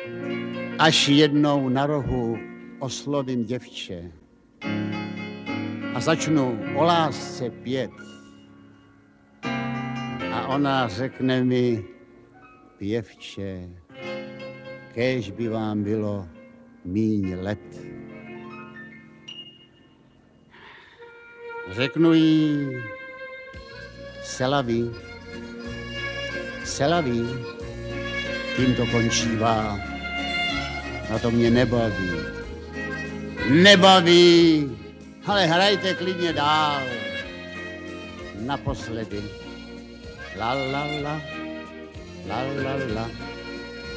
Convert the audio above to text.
až jednou na rohu oslovím děvče a začnu o lásce pět. A ona řekne mi, pěvče, kéž by vám bylo míň let. Řeknu jí, selaví, tím to končívá. A to mě nebaví. Nebaví, ale hrajte klidně dál. Naposledy. La la la, la la la.